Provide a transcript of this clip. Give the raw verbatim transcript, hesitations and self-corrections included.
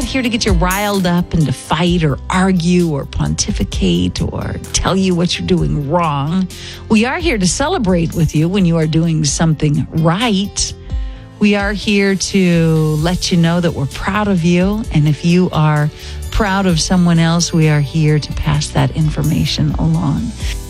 here to get you riled up and to fight or argue or pontificate or tell you what you're doing wrong. We are here to celebrate with you when you are doing something right. We are here to let you know that we're proud of you. And if you are proud of someone else, we are here to pass that information along.